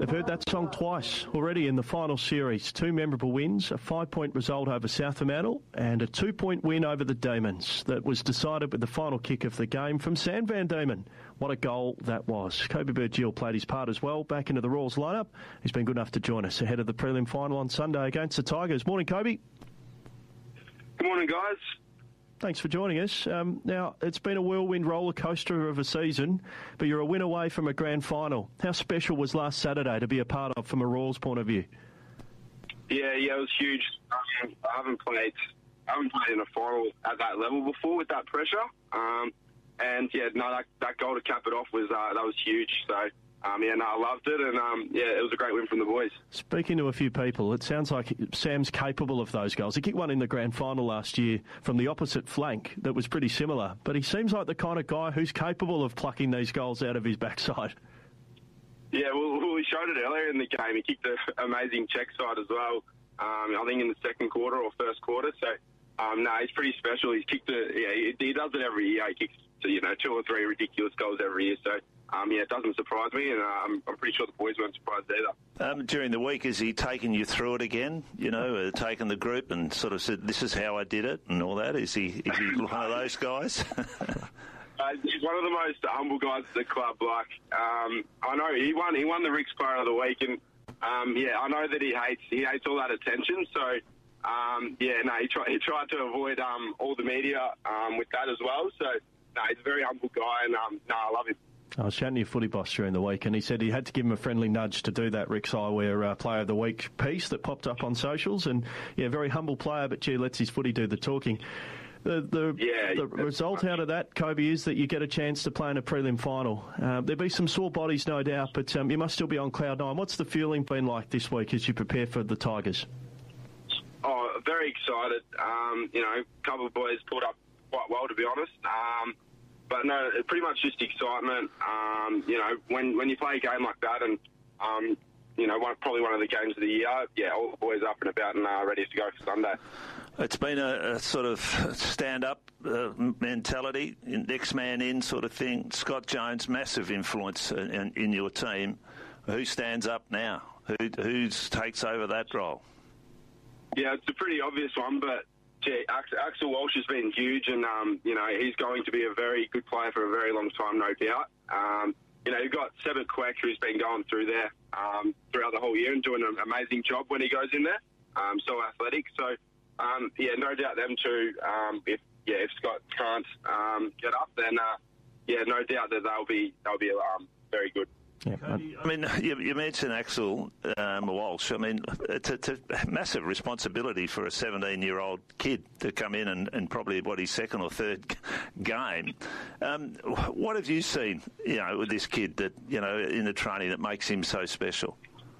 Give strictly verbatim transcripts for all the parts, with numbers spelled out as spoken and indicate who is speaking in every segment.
Speaker 1: They've heard that song twice already in the final series. Two memorable wins, a five-point result over South Fremantle and a two-point win over the Demons that was decided with the final kick of the game from Sam Van Diemen. What a goal that was. Kobe Burgiel played his part as well back into the Royals lineup. He's been good enough to join us ahead of the prelim final on Sunday against the Tigers. Morning, Kobe.
Speaker 2: Good morning, guys.
Speaker 1: Thanks for joining us. Um, now, it's been a whirlwind roller coaster of a season, but you're a win away from a grand final. How special was last Saturday to be a part of from a Royals point of view?
Speaker 2: Yeah, yeah, it was huge. Um, I haven't played, I haven't played in a final at that level before with that pressure. Um, and yeah, no, that, that goal to cap it off was uh, that was huge. So. Um, yeah, no, I loved it, and um, yeah, it was a great win from the boys.
Speaker 1: Speaking to a few people, it sounds like Sam's capable of those goals. He kicked one in the grand final last year from the opposite flank that was pretty similar, but he seems like the kind of guy who's capable of plucking these goals out of his backside.
Speaker 2: Yeah, well, we showed it earlier in the game. He kicked an amazing check side as well, um, I think in the second quarter or first quarter. So, um, no, he's pretty special. He's kicked a, yeah, he, he does it every year. He kicks, you know, two or three ridiculous goals every year. So, Um, yeah, it doesn't surprise me, and uh, I'm, I'm pretty sure the boys weren't surprised either.
Speaker 3: Um, during the week, has he taken you through it again? You know, uh, taken the group and sort of said, "This is how I did it," and all that. Is he, is he one of those guys?
Speaker 2: uh, he's one of the most humble guys at the club. Like, um, I know he won. He won the Ricks Player of the Week, and um, yeah, I know that he hates he hates all that attention. So, um, yeah, no, he tried he tried to avoid um, all the media um, with that as well. So, no, he's a very humble guy, and um, no, I love him.
Speaker 1: I was chatting to your footy boss during the week, and he said he had to give him a friendly nudge to do that Rick Syware uh, Player of the Week piece that popped up on socials. And, yeah, very humble player, but, gee, lets his footy do the talking. The the,
Speaker 2: yeah,
Speaker 1: the result out of that, Kobe, is that you get a chance to play in a prelim final. Uh, there'll be some sore bodies, no doubt, but um, you must still be on cloud nine. What's the feeling been like this week as you prepare for the Tigers?
Speaker 2: Oh, very excited. Um, you know, a couple of boys pulled up quite well, to be honest. Um, But no, pretty much just excitement. Um, you know, when when you play a game like that, and um, you know, one, probably one of the games of the year, yeah, all the boys up and about and uh, ready to go for Sunday.
Speaker 3: It's been a, a sort of stand-up uh, mentality, next man in sort of thing. Scott Jones, massive influence in, in your team. Who stands up now? Who who takes over that role?
Speaker 2: Yeah, it's a pretty obvious one, but. Yeah, Axel Walsh has been huge, and um, you know he's going to be a very good player for a very long time, no doubt. Um, you know, you've got Sebert Queck, who's been going through there um, throughout the whole year and doing an amazing job when he goes in there. Um, so athletic, so um, yeah, no doubt them two. Um, if yeah, if Scott can't um, get up, then uh, yeah, no doubt that they'll be they'll be um, very good.
Speaker 1: Yeah.
Speaker 3: I mean, you, you mentioned Axel um, Walsh. I mean, it's a, it's a massive responsibility for a seventeen-year-old kid to come in and, and probably, what, his second or third game. Um, what have you seen, you know, with this kid that, you know, in the training that makes him so special?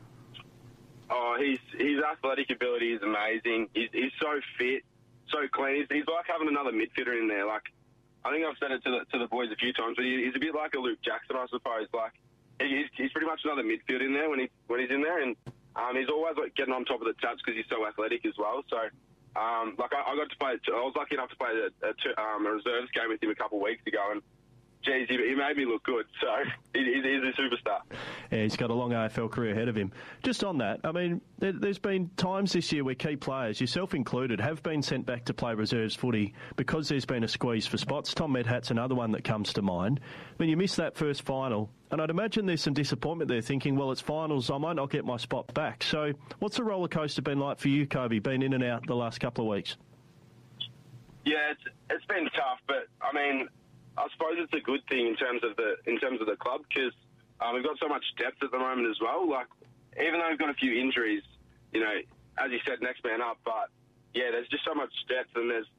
Speaker 2: Oh, his, his athletic ability is amazing. He's, he's so fit, so clean. He's, he's like having another midfielder in there. Like, I think I've said it to the, to the boys a few times, but he, he's a bit like a Luke Jackson, I suppose. Like, He's, he's pretty much another midfield in there when he when he's in there, and um, he's always like getting on top of the tabs because he's so athletic as well. So, um, like I, I got to play, I was lucky enough to play a, a, um, a reserves game with him a couple of weeks ago, and geez, he, he made me look good. So he, he's, he's a superstar.
Speaker 1: Yeah, he's got a long A F L career ahead of him. Just on that, I mean, there, there's been times this year where key players, yourself included, have been sent back to play reserves footy because there's been a squeeze for spots. Tom Medhat's another one that comes to mind. I mean, you missed that first final, and I'd imagine there's some disappointment there, thinking, well, it's finals, I might not get my spot back. So what's the roller coaster been like for you, Kobe, been in and out the last couple of weeks?
Speaker 2: Yeah, it's, it's been tough, but, I mean, I suppose it's a good thing in terms of the in terms of the club because um, we've got so much depth at the moment as well. Like, even though we've got a few injuries, you know, as you said, next man up. But yeah, there's just so much depth, and there's